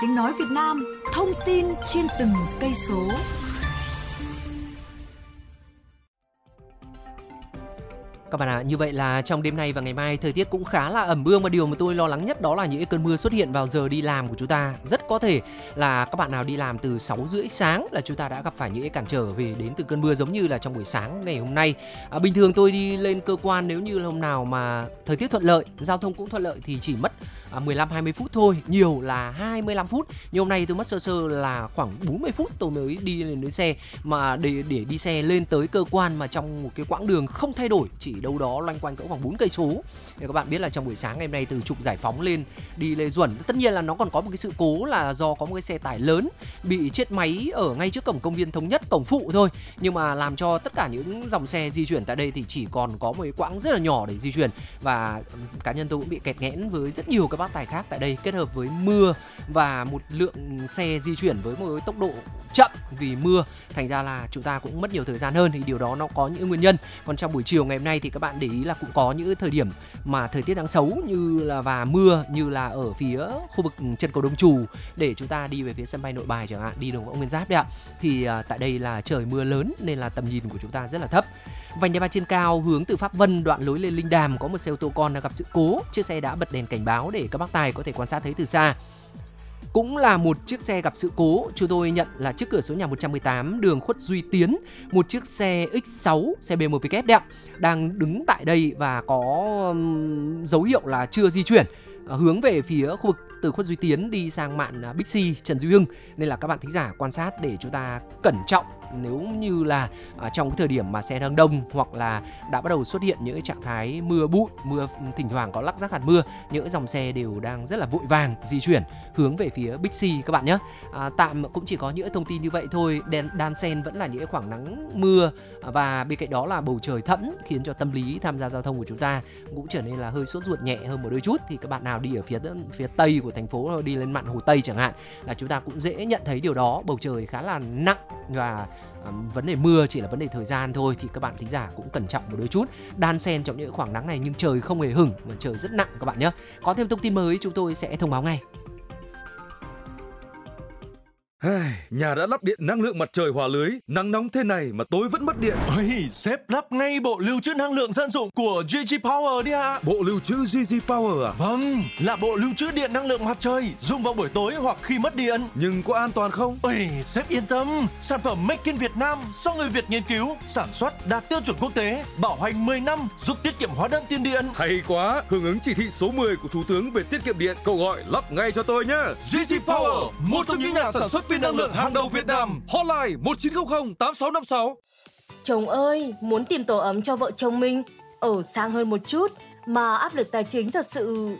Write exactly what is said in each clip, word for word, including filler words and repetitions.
Tiếng nói Việt Nam, thông tin trên từng cây số. Các bạn ạ, à, như vậy là trong đêm nay và ngày mai thời tiết cũng khá là ẩm ương, và điều mà tôi lo lắng nhất đó là những cơn mưa xuất hiện vào giờ đi làm của chúng ta. Rất có thể là các bạn nào đi làm từ sáu rưỡi sáng là chúng ta đã gặp phải những cản trở về đến từ cơn mưa, giống như là trong buổi sáng ngày hôm nay. À, bình thường tôi đi lên cơ quan, nếu như hôm nào mà thời tiết thuận lợi, giao thông cũng thuận lợi thì chỉ mất à, mười lăm hai mươi phút thôi, nhiều là hai mươi lăm phút. Nhưng hôm nay tôi mất sơ sơ là khoảng bốn mươi phút tôi mới đi lên đến xe, mà để để đi xe lên tới cơ quan mà trong một cái quãng đường không thay đổi, chỉ đâu đó loanh quanh cỡ khoảng bốn cây số. Thì các bạn biết là trong buổi sáng ngày hôm nay từ trục Giải Phóng lên đi Lê Duẩn, tất nhiên là nó còn có một cái sự cố là do có một cái xe tải lớn bị chết máy ở ngay trước cổng công viên Thống Nhất, cổng phụ thôi, nhưng mà làm cho tất cả những dòng xe di chuyển tại đây thì chỉ còn có một cái quãng rất là nhỏ để di chuyển. Và cá nhân tôi cũng bị kẹt nghẽn với rất nhiều các bác tài khác tại đây, kết hợp với mưa và một lượng xe di chuyển với một cái tốc độ chậm vì mưa, thành ra là chúng ta cũng mất nhiều thời gian hơn. Thì điều đó nó có những nguyên nhân. Còn trong buổi chiều ngày hôm nay thì các bạn để ý là cũng có những thời điểm mà thời tiết đang xấu như là và mưa, như là ở phía khu vực chân cầu Đông Trù để chúng ta đi về phía sân bay Nội Bài chẳng hạn, đi đường Võ Nguyên Giáp đấy ạ. Thì à, tại đây là trời mưa lớn nên là tầm nhìn của chúng ta rất là thấp. Vành đai ba trên cao hướng từ Pháp Vân đoạn lối lên Linh Đàm có một xe ô tô con đã gặp sự cố, chiếc xe đã bật đèn cảnh báo để các bác tài có thể quan sát thấy từ xa. Cũng là một chiếc xe gặp sự cố, chúng tôi nhận là trước cửa số nhà một trăm mười tám đường Khuất Duy Tiến, một chiếc xe ích sáu, xe bê em vê kép đấy ạ, đang đứng tại đây và có um, dấu hiệu là chưa di chuyển uh, hướng về phía khu vực từ Khuất Duy Tiến đi sang mạn uh, Bixi Trần Duy Hưng, nên là các bạn thính giả quan sát để chúng ta cẩn trọng nếu như là uh, trong cái thời điểm mà xe đang đông, hoặc là đã bắt đầu xuất hiện những cái trạng thái mưa bụi, mưa thỉnh thoảng có lắc rắc hạt mưa, những dòng xe đều đang rất là vội vàng di chuyển hướng về phía Bixi các bạn nhé. À, tạm cũng chỉ có những thông tin như vậy thôi. Đen, đan xen vẫn là những khoảng nắng mưa, và bên cạnh đó là bầu trời thẫm khiến cho tâm lý tham gia giao thông của chúng ta cũng trở nên là hơi sốt ruột nhẹ hơn một đôi chút. Thì các bạn nào đi ở phía phía tây của thành phố, đi lên mạn Hồ Tây chẳng hạn, là chúng ta cũng dễ nhận thấy điều đó. Bầu trời khá là nặng và um, vấn đề mưa chỉ là vấn đề thời gian thôi, thì các bạn thính giả cũng cẩn trọng một đôi chút. Đan xen trong những khoảng nắng này nhưng trời không hề hửng mà trời rất nặng các bạn nhé. Có thêm thông tin mới chúng tôi sẽ thông báo ngay. Nhà đã lắp điện năng lượng mặt trời hòa lưới, nắng nóng thế này mà tối vẫn mất điện. Ôi, sếp lắp ngay bộ lưu trữ năng lượng dân dụng của giê giê Power đi ạ. Bộ lưu trữ giê giê Power à? Vâng, là bộ lưu trữ điện năng lượng mặt trời, dùng vào buổi tối hoặc khi mất điện. Nhưng có an toàn không? Ôi, sếp yên tâm, sản phẩm Make in Việt Nam do người Việt nghiên cứu, sản xuất đạt tiêu chuẩn quốc tế, bảo hành mười năm, giúp tiết kiệm hóa đơn tiền điện. Hay quá, hưởng ứng chỉ thị số mười của Thủ tướng về tiết kiệm điện, cậu gọi lắp ngay cho tôi nhé. giê giê Power, một trong những nhà sản xuất pin năng lượng hàng đầu Việt Nam. Hotline một chín không không tám sáu năm sáu. Chồng ơi, muốn tìm tổ ấm cho vợ chồng mình ở sang hơn một chút mà áp lực tài chính thật sự.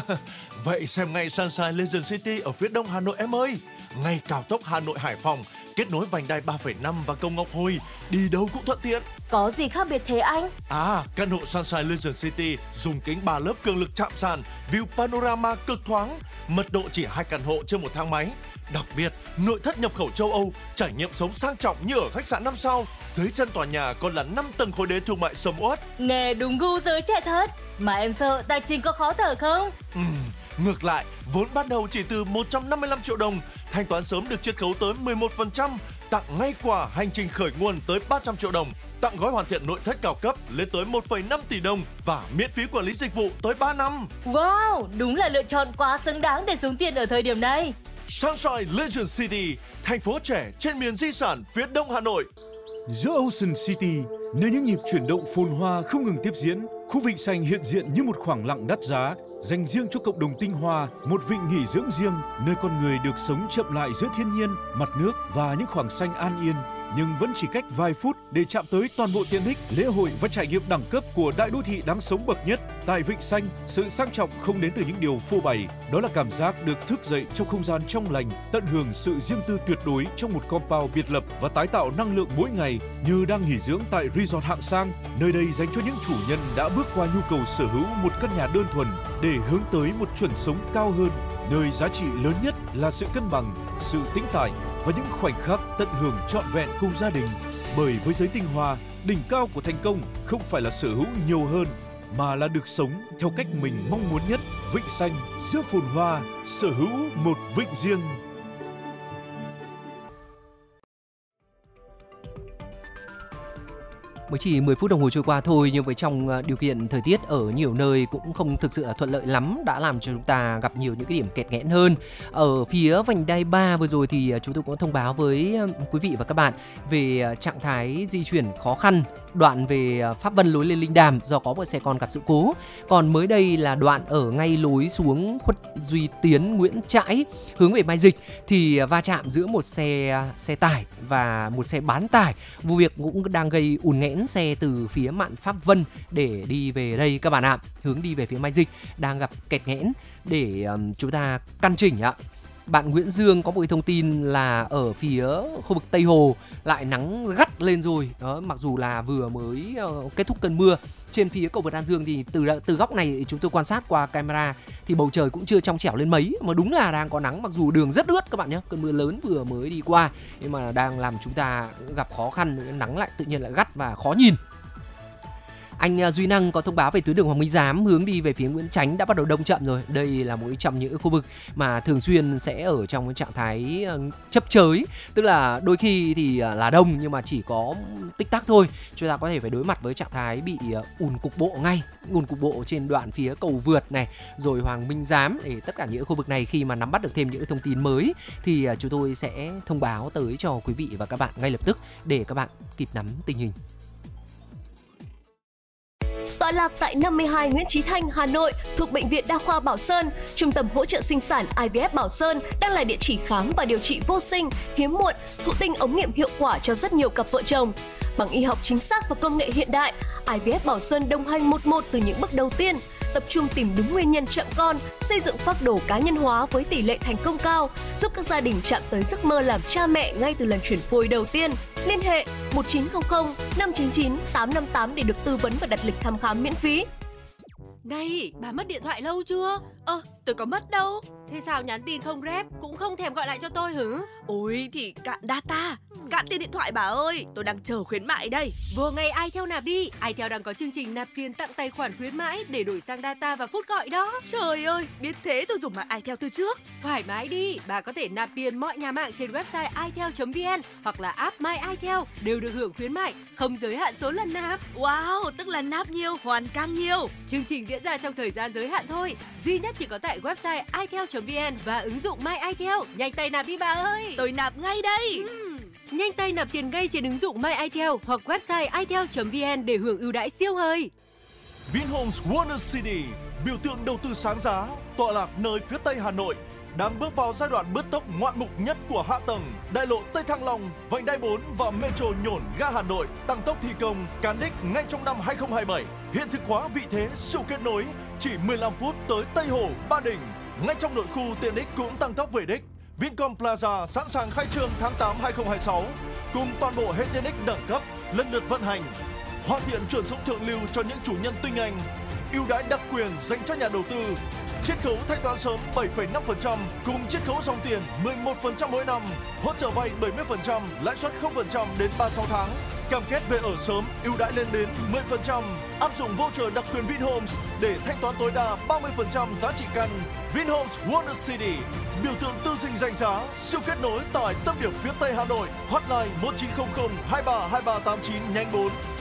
Vậy xem ngay Sunshine Legend City ở phía đông Hà Nội em ơi. Ngay cao tốc Hà Nội Hải Phòng, kết nối vành đai ba phẩy năm và cầu Ngọc Hồi, đi đâu cũng thuận tiện. Có gì khác biệt thế anh? À, căn hộ Sunshine Legend City dùng kính ba lớp cường lực chạm sàn, view panorama cực thoáng, mật độ chỉ hai căn hộ trên một thang máy. Đặc biệt, nội thất nhập khẩu châu Âu, trải nghiệm sống sang trọng như ở khách sạn năm sao. Dưới chân tòa nhà còn là năm tầng khối đế thương mại sầm uất. Nghe đúng gu giới trẻ thật. Mà em sợ tài chính có khó thở không? Ừ, ngược lại, vốn ban đầu chỉ từ một trăm năm mươi lăm triệu đồng, thanh toán sớm được chiết khấu tới mười một phần trăm, tặng ngay quà hành trình khởi nguồn tới ba trăm triệu đồng, tặng gói hoàn thiện nội thất cao cấp lên tới một phẩy năm tỷ đồng và miễn phí quản lý dịch vụ tới ba năm. Wow, đúng là lựa chọn quá xứng đáng để xuống tiền ở thời điểm này. Sunshine Legend City, thành phố trẻ trên miền di sản phía đông Hà Nội. Giữa Ocean City, nơi những nhịp chuyển động phồn hoa không ngừng tiếp diễn, khu vịnh xanh hiện diện như một khoảng lặng đắt giá, dành riêng cho cộng đồng tinh hoa, một vịnh nghỉ dưỡng riêng, nơi con người được sống chậm lại giữa thiên nhiên, mặt nước và những khoảng xanh an yên. Nhưng vẫn chỉ cách vài phút để chạm tới toàn bộ tiện ích, lễ hội và trải nghiệm đẳng cấp của đại đô thị đáng sống bậc nhất. Tại Vịnh Xanh, sự sang trọng không đến từ những điều phô bày, đó là cảm giác được thức dậy trong không gian trong lành, tận hưởng sự riêng tư tuyệt đối trong một compound biệt lập và tái tạo năng lượng mỗi ngày như đang nghỉ dưỡng tại resort hạng sang. Nơi đây dành cho những chủ nhân đã bước qua nhu cầu sở hữu một căn nhà đơn thuần để hướng tới một chuẩn sống cao hơn, nơi giá trị lớn nhất là sự cân bằng, sự tĩnh tại và những khoảnh khắc tận hưởng trọn vẹn cùng gia đình. Bởi với giới tinh hoa, đỉnh cao của thành công không phải là sở hữu nhiều hơn mà là được sống theo cách mình mong muốn nhất. Vịnh Xanh giữa phồn hoa, sở hữu một vịnh riêng. Mới chỉ mười phút đồng hồ trôi qua thôi, nhưng với trong điều kiện thời tiết ở nhiều nơi cũng không thực sự là thuận lợi lắm, đã làm cho chúng ta gặp nhiều những cái điểm kẹt nghẽn hơn. Ở phía vành đai ba vừa rồi thì chúng tôi cũng thông báo với quý vị và các bạn về trạng thái di chuyển khó khăn đoạn về Pháp Vân lối lên Linh Đàm do có một xe con gặp sự cố. Còn mới đây là đoạn ở ngay lối xuống Khuất Duy Tiến Nguyễn Trãi hướng về Mai Dịch thì va chạm giữa một xe xe tải và một xe bán tải. Vụ việc cũng đang gây ùn nghẽn xe từ phía mạn Pháp Vân để đi về đây các bạn ạ. Hướng đi về phía Mai Dịch đang gặp kẹt nghẽn để um, chúng ta căn chỉnh ạ. Bạn Nguyễn Dương có một thông tin là ở phía khu vực Tây Hồ lại nắng gắt lên rồi. Đó, mặc dù là vừa mới uh, kết thúc cơn mưa. Trên phía cầu vượt An Dương thì từ từ góc này chúng tôi quan sát qua camera thì bầu trời cũng chưa trong trẻo lên mấy, mà đúng là đang có nắng, mặc dù đường rất ướt các bạn nhé. Cơn mưa lớn vừa mới đi qua nhưng mà đang làm chúng ta gặp khó khăn, nắng lại tự nhiên lại gắt và khó nhìn. Anh Duy Năng có thông báo về tuyến đường Hoàng Minh Giám hướng đi về phía Nguyễn Chánh đã bắt đầu đông chậm rồi. Đây là một trong những khu vực mà thường xuyên sẽ ở trong cái trạng thái chấp chới, tức là đôi khi thì là đông nhưng mà chỉ có tích tắc thôi. Chúng ta có thể phải đối mặt với trạng thái bị ùn cục bộ ngay, ùn cục bộ trên đoạn phía cầu vượt này, rồi Hoàng Minh Giám. Để tất cả những khu vực này khi mà nắm bắt được thêm những thông tin mới thì chúng tôi sẽ thông báo tới cho quý vị và các bạn ngay lập tức để các bạn kịp nắm tình hình. Tọa lạc tại năm mươi hai Nguyễn Chí Thanh, Hà Nội, thuộc Bệnh viện Đa khoa Bảo Sơn, Trung tâm hỗ trợ sinh sản I V F Bảo Sơn đang là địa chỉ khám và điều trị vô sinh, hiếm muộn, thụ tinh ống nghiệm hiệu quả cho rất nhiều cặp vợ chồng. Bằng y học chính xác và công nghệ hiện đại, I V F Bảo Sơn đồng hành một một từ những bước đầu tiên, tập trung tìm đúng nguyên nhân chậm con, xây dựng phác đồ cá nhân hóa với tỷ lệ thành công cao, giúp các gia đình chạm tới giấc mơ làm cha mẹ ngay từ lần chuyển phôi đầu tiên. Liên hệ một chín không không năm chín chín tám năm tám để được tư vấn và đặt lịch thăm khám miễn phí. Này, bà mất điện thoại lâu chưa? Ơ, tôi có mất đâu. Thế sao nhắn tin không rep, cũng không thèm gọi lại cho tôi hử? Ôi thì cạn data, cạn tiền điện thoại bà ơi, tôi đang chờ khuyến mại đây. Vô ngay iTel nạp đi, iTel đang có chương trình nạp tiền tặng tài khoản khuyến mãi để đổi sang data và phút gọi đó. Trời ơi, biết thế tôi dùng mạng iTel từ trước. Thoải mái đi, bà có thể nạp tiền mọi nhà mạng trên website itel chấm vn hoặc là app My iTel đều được hưởng khuyến mại, không giới hạn số lần nạp. Wow, tức là nạp nhiều, hoàn càng nhiều. Chương trình diễn ra trong thời gian giới hạn thôi, duy nhất chỉ có tại website itel chấm vn và ứng dụng My iTel. Nhanh tay nạp đi bà ơi. Tôi nạp ngay đây. Uhm. Nhanh tay nạp tiền ngay trên ứng dụng My iTel hoặc website itel chấm vn để hưởng ưu đãi siêu hời. Vinhomes Wonder City, biểu tượng đầu tư sáng giá, tọa lạc nơi phía Tây Hà Nội, đang bước vào giai đoạn bứt tốc ngoạn mục nhất của hạ tầng. Đại lộ Tây Thăng Long, vành đai bốn và metro Nhổn ga Hà Nội tăng tốc thi công cán đích ngay trong năm hai không hai bảy. Hiện thực hóa vị thế siêu kết nối, chỉ mười lăm phút tới Tây Hồ, Ba Đình. Ngay trong nội khu tiện ích cũng tăng tốc về đích. Vincom Plaza sẵn sàng khai trương tháng tám hai không hai sáu, cùng toàn bộ hệ tiện ích đẳng cấp lần lượt vận hành. Hoàn thiện chuẩn dụng thượng lưu cho những chủ nhân tinh anh. Ưu đãi đặc quyền dành cho nhà đầu tư. Chiết khấu thanh toán sớm bảy phẩy năm phần trăm cùng chiết khấu dòng tiền mười một phần trăm mỗi năm. Hỗ trợ vay bảy mươi phần trăm, lãi suất không phần trăm đến ba mươi sáu tháng. Cam kết về ở sớm, ưu đãi lên đến mười phần trăm. Áp dụng voucher đặc quyền Vinhomes để thanh toán tối đa ba mươi phần trăm giá trị căn. Vinhomes Wonder City, biểu tượng tư dinh danh giá, siêu kết nối tại tâm điểm phía Tây Hà Nội. Hotline một chín không không hai ba hai ba tám chín nhánh bốn.